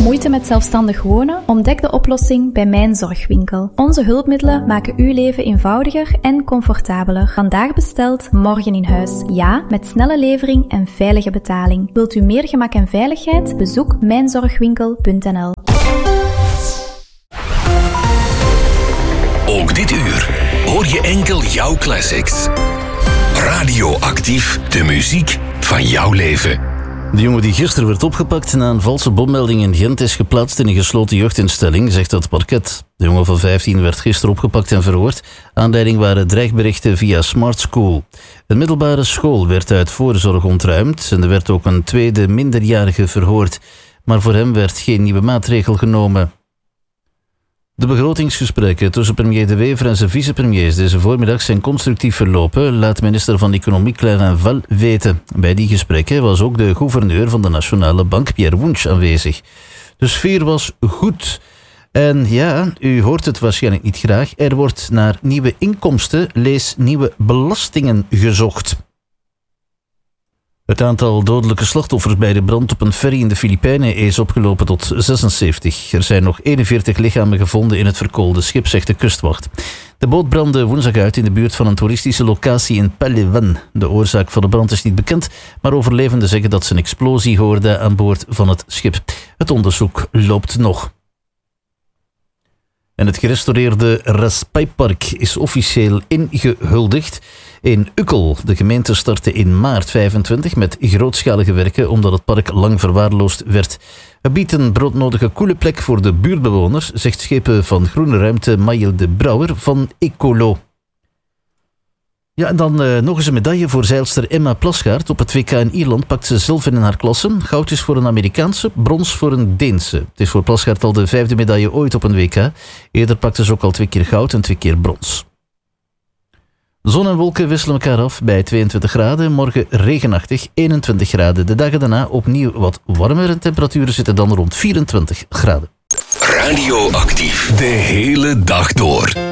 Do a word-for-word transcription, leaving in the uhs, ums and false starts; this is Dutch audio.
Moeite met zelfstandig wonen? Ontdek de oplossing bij Mijn Zorgwinkel. Onze hulpmiddelen maken uw leven eenvoudiger en comfortabeler. Vandaag besteld, morgen in huis. Ja, met snelle levering en veilige betaling. Wilt u meer gemak en veiligheid? Bezoek mijn zorgwinkel punt n l. Ook dit uur hoor je enkel jouw classics. Radioactief, de muziek van jouw leven. De jongen die gisteren werd opgepakt na een valse bommelding in Gent is geplaatst in een gesloten jeugdinstelling, zegt het parket. De jongen van vijftien werd gisteren opgepakt en verhoord. Aanleiding waren dreigberichten via Smart School. Een middelbare school werd uit voorzorg ontruimd en er werd ook een tweede minderjarige verhoord. Maar voor hem werd geen nieuwe maatregel genomen. De begrotingsgesprekken tussen premier De Wever en zijn vicepremiers deze voormiddag zijn constructief verlopen, laat minister van Economie Clérin Val weten. Bij die gesprekken was ook de gouverneur van de Nationale Bank, Pierre Wunsch, aanwezig. De sfeer was goed. En ja, u hoort het waarschijnlijk niet graag, er wordt naar nieuwe inkomsten, lees nieuwe belastingen, gezocht. Het aantal dodelijke slachtoffers bij de brand op een ferry in de Filipijnen is opgelopen tot zesenzeventig. Er zijn nog eenenveertig lichamen gevonden in het verkoolde schip, zegt de kustwacht. De boot brandde woensdag uit in de buurt van een toeristische locatie in Palawan. De oorzaak van de brand is niet bekend, maar overlevenden zeggen dat ze een explosie hoorden aan boord van het schip. Het onderzoek loopt nog. En het gerestaureerde Raspijpark is officieel ingehuldigd. In Ukkel, de gemeente startte in maart vijfentwintig met grootschalige werken omdat het park lang verwaarloosd werd. Het biedt een broodnodige koele plek voor de buurtbewoners, zegt schepen van Groene Ruimte Mayel de Brouwer van Ecolo. Ja, en dan uh, nog eens een medaille voor zeilster Emma Plasgaard. Op het W K in Ierland pakt ze zilver in haar klasse. Goud is voor een Amerikaanse, brons voor een Deense. Het is voor Plasgaard al de vijfde medaille ooit op een W K. Eerder pakte ze ook al twee keer goud en twee keer brons. Zon en wolken wisselen elkaar af bij tweeëntwintig graden. Morgen regenachtig, eenentwintig graden. De dagen daarna opnieuw wat warmer en temperaturen zitten dan rond vierentwintig graden. Radioactief, de hele dag door.